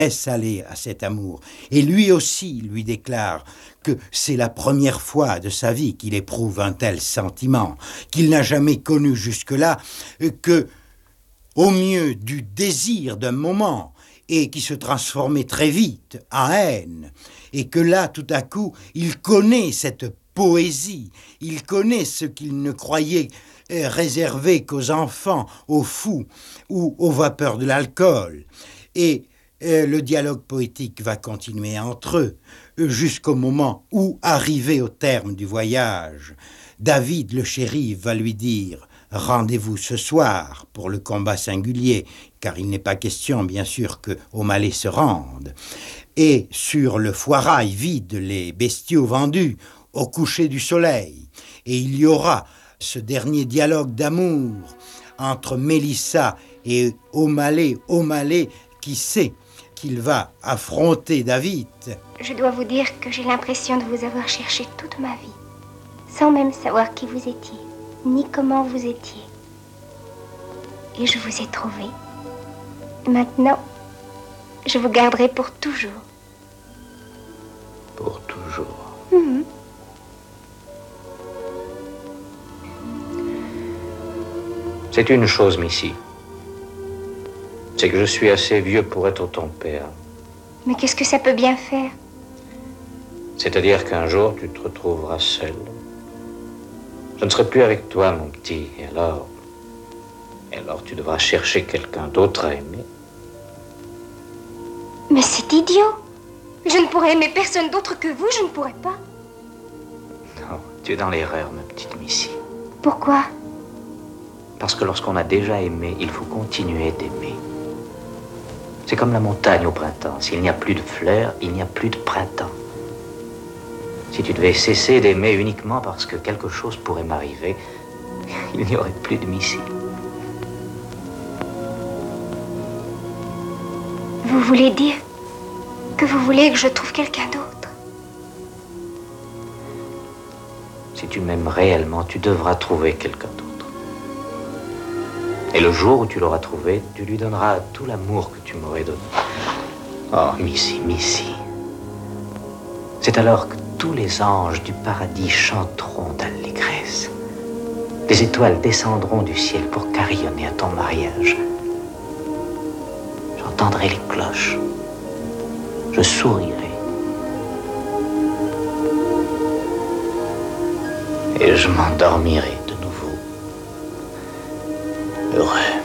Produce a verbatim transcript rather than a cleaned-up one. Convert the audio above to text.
laisse aller à cet amour. Et lui aussi lui déclare que c'est la première fois de sa vie qu'il éprouve un tel sentiment, qu'il n'a jamais connu jusque-là, que, au mieux du désir d'un moment, et qui se transformait très vite en haine, et que là, tout à coup, il connaît cette poésie, il connaît ce qu'il ne croyait réservé qu'aux enfants, aux fous ou aux vapeurs de l'alcool. Et euh, le dialogue poétique va continuer entre eux jusqu'au moment où, arrivé au terme du voyage, David le shérif va lui dire « Rendez-vous ce soir pour le combat singulier », car il n'est pas question, bien sûr, que O'Malley se rende. Et sur le foirail vide les bestiaux vendus au coucher du soleil. Et il y aura ce dernier dialogue d'amour entre Mélissa et O'Malley, O'Malley qui sait qu'il va affronter David. Je dois vous dire que j'ai l'impression de vous avoir cherché toute ma vie, sans même savoir qui vous étiez, ni comment vous étiez. Et je vous ai trouvé. Maintenant, je vous garderai pour toujours. Pour toujours. Mm-hmm. C'est une chose, Missy. C'est que je suis assez vieux pour être ton père. Mais qu'est-ce que ça peut bien faire? C'est-à-dire qu'un jour, tu te retrouveras seul. Je ne serai plus avec toi, mon petit. Et alors... Et alors, tu devras chercher quelqu'un d'autre à aimer. Mais c'est idiot. Je ne pourrais aimer personne d'autre que vous, je ne pourrais pas. Non, tu es dans l'erreur, ma petite Missy. Pourquoi? Parce que lorsqu'on a déjà aimé, il faut continuer d'aimer. C'est comme la montagne au printemps. S'il n'y a plus de fleurs, il n'y a plus de printemps. Si tu devais cesser d'aimer uniquement parce que quelque chose pourrait m'arriver, il n'y aurait plus de Missy. Vous voulez dire que vous voulez que je trouve quelqu'un d'autre? Si tu m'aimes réellement, tu devras trouver quelqu'un d'autre. Et le jour où tu l'auras trouvé, tu lui donneras tout l'amour que tu m'aurais donné. Oh, Missy, Missy. C'est alors que tous les anges du paradis chanteront d'allégresse. Les étoiles descendront du ciel pour carillonner à ton mariage. J'entendrai les cloches. Je sourirai. Et je m'endormirai de nouveau. Heureux.